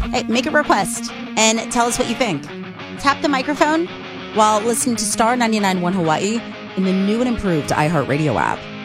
Hey, make a request and tell us what you think. Tap the microphone while listening to Star 99.1 Hawaii in the new and improved iHeartRadio app.